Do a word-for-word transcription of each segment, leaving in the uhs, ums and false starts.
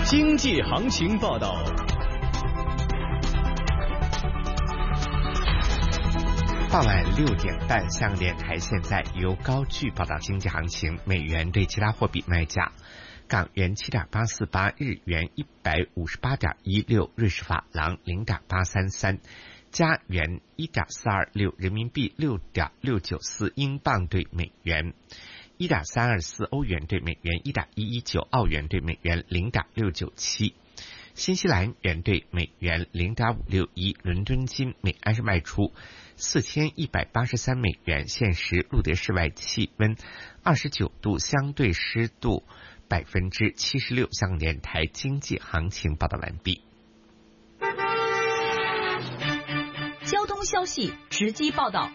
经济行情报道。 傍晚六点半，香港电台现在由高聚报道经济行情。美元对其他货币卖价：港元七点八四八，日元一百五十八点一六，瑞士法郎零点八三三，加元一点四二六，人民币六点六九四，英镑对美元一点三二四，欧元对美元一点一一九，澳元对美元零点六九七。新西兰元对美元零点五六一，伦敦金每安士卖出四千一百八十三美元。现时录得室外气温二十九度，相对湿度百分之七十六。香港电台经济行情报道完毕。 交通消息直击报道。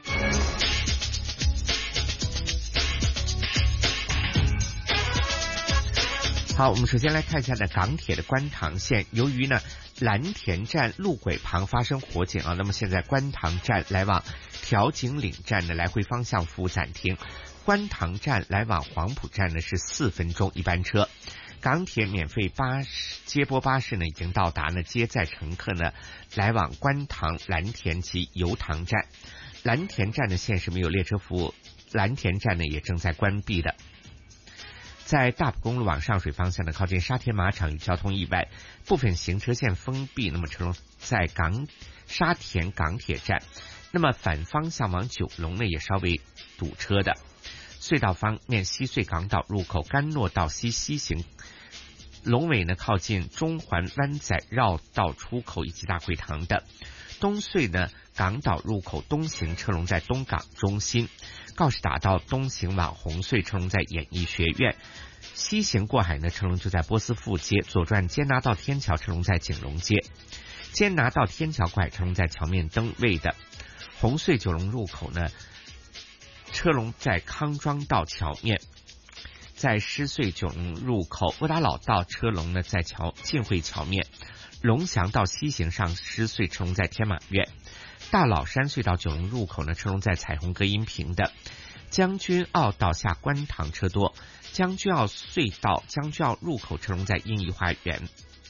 好，我们首先来看一下呢港铁的观塘线，由于呢蓝田站路轨旁发生火警啊，那么现在观塘站来往调景岭站的来回方向服务暂停，观塘站来往黄埔站呢是四分钟一班车。港铁免费巴士接驳巴士呢已经到达呢，接载乘客呢来往观塘、蓝田及油塘站。蓝田站呢现时没有列车服务，蓝田站呢也正在关闭的。在大埔公路往上水方向呢，靠近沙田马场与交通意外，部分行车线封闭，那么车龙在港沙田港铁站，那么反方向往九龙呢也稍微堵车的。隧道方面，西隧港岛入口甘诺道西西行，龙尾呢靠近中环湾仔绕道出口以及大会堂的。东隧呢港岛入口东行车龙在东港中心，告士打道东行往红隧车龙在演艺学院，西行过海呢车龙就在波斯富街，左转坚拿道天桥车龙在景隆街，坚拿道天桥过海车龙在桥面灯位的。红隧九龙入口呢车龙在康庄道桥面，在狮隧九龙入口窝打老道车龙呢在桥晋会桥面，龙翔道西行上狮隧车龙在天马苑，大老山隧道九龙入口呢车龙在彩虹隔音屏的。将军澳道下观塘车多，将军澳隧道将军澳入口车龙在英怡花园。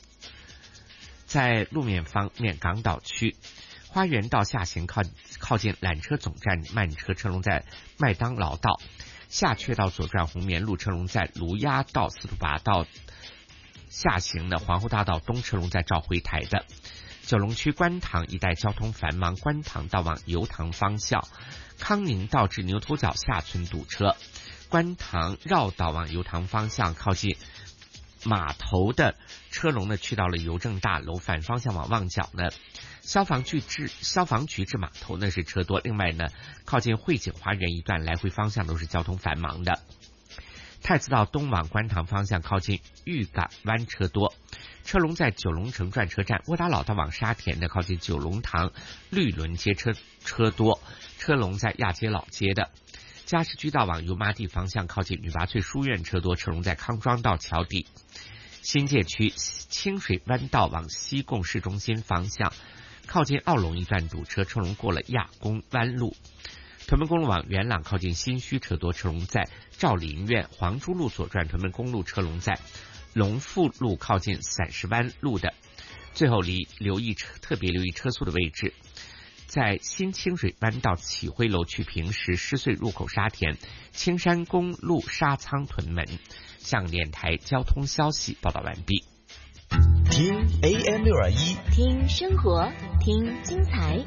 在路面方面，港岛区花园道下行靠靠近缆车总站慢车车龙在麦当劳道，下阙道左转红棉路车龙在卢押道，司徒拔道下行的皇后大道东车龙在召回台的。九龙区观塘一带交通繁忙，观塘道往油塘方向，康宁道至牛头角下村堵车，观塘绕道往油塘方向靠近码头的车龙呢去到了邮政大楼，反方向往旺角呢，消防局至消防局至码头呢是车多，另外呢靠近汇景花园一段来回方向都是交通繁忙的。太子道东往观塘方向靠近玉港湾车多，车龙在九龙城转车站，窝打老道往沙田的靠近九龙塘绿轮街车车多，车龙在亚皆老街的。嘉士居道往油麻地方向靠近女拔萃书院车多，车龙在康庄道桥底。新界区清水湾道往西贡市中心方向靠近澳龙一段堵车，车龙过了亚公湾路。屯门公路往元朗靠近新墟车多，车龙在兆林苑，黄珠路左转屯门公路车龙在龙富路靠近散石湾路的。最后离留意车特别留意车速的位置，在新清水湾道启辉楼去平时，狮隧入口沙田，青山公路沙仓屯门。香港电台交通消息报道完毕。 听 A M 六二一， 听生活，听精彩。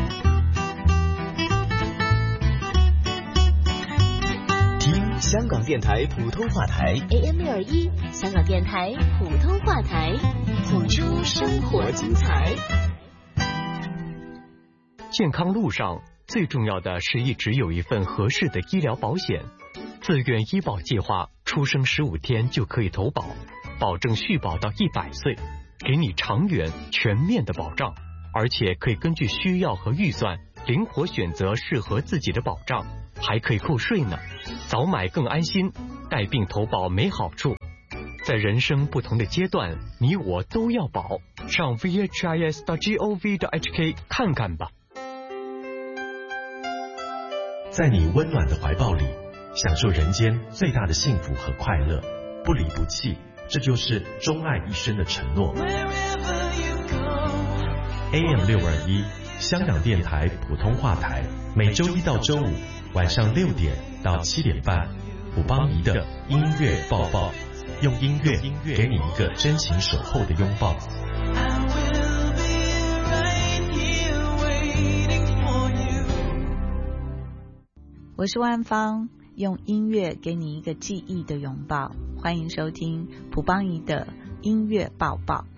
听香港电台普通话台 A M 六二一，香港电台普通话台，谱出生活精彩。 健康路上最重要的是一直有一份合适的医疗保险。自愿医保计划出生十五天就可以投保，保证续保到一百岁，给你长远全面的保障，而且可以根据需要和预算灵活选择适合自己的保障，还可以扣税呢。早买更安心，带病投保没好处。在人生不同的阶段，你我都要保。上 v h i s 到 gov 到 h k 看看吧。 在你温暖的怀抱里，享受人间最大的幸福和快乐，不离不弃， 这就是钟爱一生的承诺。A M 六二一香港电台普通话台，每周一到周五晚上六点到七点半，普邦仪的音乐抱抱，用音乐给你一个真情守候的拥抱。 我是万芳，用音乐给你一个记忆的拥抱。欢迎收听普邦仪的音乐抱抱。